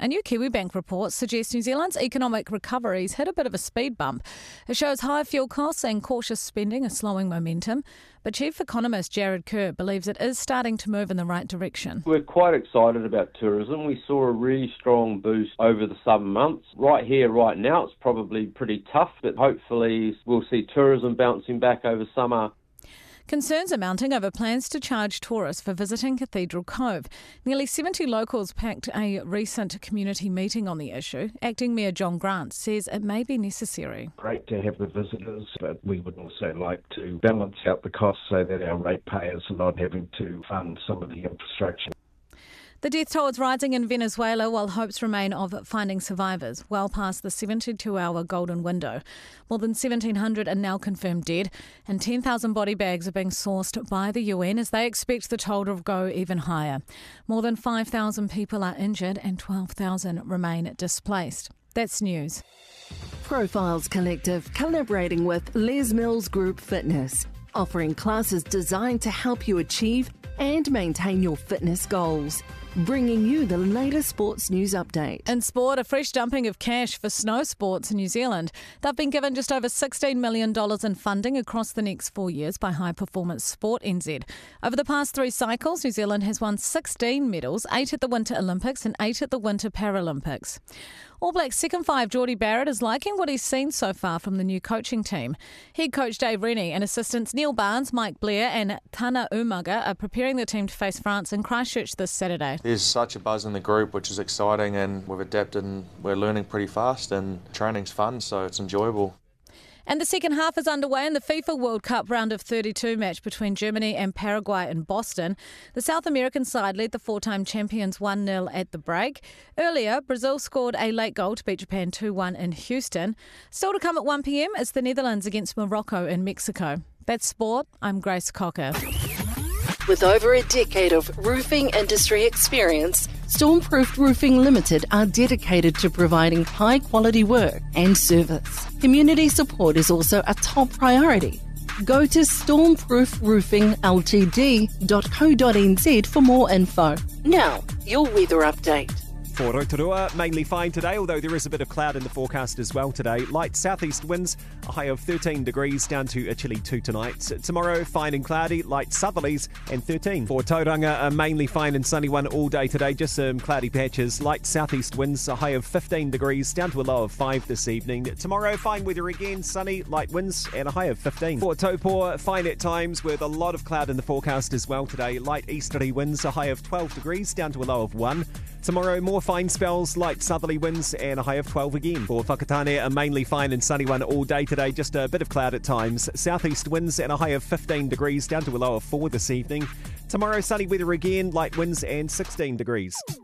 A new Kiwibank report suggests New Zealand's economic recovery's hit a bit of a speed bump. It shows higher fuel costs and cautious spending are slowing momentum. But Chief Economist Jared Kerr believes it is starting to move in the right direction. We're quite excited about tourism. We saw a really strong boost over the summer months. Right here, right now, it's probably pretty tough, but hopefully we'll see tourism bouncing back over summer. Concerns are mounting over plans to charge tourists for visiting Cathedral Cove. Nearly 70 locals packed a recent community meeting on the issue. Acting Mayor John Grant says it may be necessary. Great to have the visitors, but we would also like to balance out the costs so that our ratepayers are not having to fund some of the infrastructure. The death toll is rising in Venezuela while hopes remain of finding survivors, well past the 72-hour golden window. More than 1,700 are now confirmed dead, and 10,000 body bags are being sourced by the UN as they expect the toll to go even higher. More than 5,000 people are injured and 12,000 remain displaced. That's news. Profiles Collective collaborating with Les Mills Group Fitness, offering classes designed to help you achieve and maintain your fitness goals. Bringing you the latest sports news update. In sport, a fresh dumping of cash for snow sports in New Zealand. They've been given just over $16 million in funding across the next 4 years by High Performance Sport NZ. Over the past 3 cycles, New Zealand has won 16 medals, 8 at the Winter Olympics and 8 at the Winter Paralympics. All Blacks second five Jordie Barrett is liking what he's seen so far from the new coaching team. Head coach Dave Rennie and assistants Neil Barnes, Mike Blair and Tana Umaga are preparing the team to face France in Christchurch this Saturday. There's such a buzz in the group, which is exciting, and we've adapted and we're learning pretty fast, and training's fun, so it's enjoyable. And the second half is underway in the FIFA World Cup round of 32 match between Germany and Paraguay in Boston. The South American side led the 4-time champions 1-0 at the break. Earlier, Brazil scored a late goal to beat Japan 2-1 in Houston. Still to come at 1 p.m. is the Netherlands against Morocco in Mexico. That's sport. I'm Grace Cocker. With over a decade of roofing industry experience, Stormproof Roofing Limited are dedicated to providing high-quality work and service. Community support is also a top priority. Go to stormproofroofingltd.co.nz for more info. Now, your weather update. For Rotorua, mainly fine today, although there is a bit of cloud in the forecast as well today. Light southeast winds, a high of 13 degrees, down to a chilly 2 tonight. Tomorrow, fine and cloudy, light southerlies, and 13. For Tauranga, a mainly fine and sunny one all day today, just some cloudy patches. Light southeast winds, a high of 15 degrees, down to a low of 5 this evening. Tomorrow, fine weather again, sunny, light winds, and a high of 15. For Taupo, fine at times, with a lot of cloud in the forecast as well today. Light easterly winds, a high of 12 degrees, down to a low of 1. Tomorrow, more fine spells, light southerly winds, and a high of 12 again. For Whakatane, a mainly fine and sunny one all day today, just a bit of cloud at times. Southeast winds and a high of 15 degrees, down to a low of 4 this evening. Tomorrow, sunny weather again, light winds and 16 degrees.